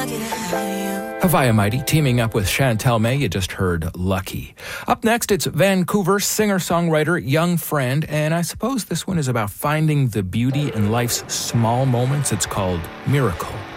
Havaya Mighty teaming up with Chantel May. You just heard Lucky. Up next, it's Vancouver singer-songwriter Young Friend, and I suppose this one is about finding the beauty in life's small moments. It's called Miracle.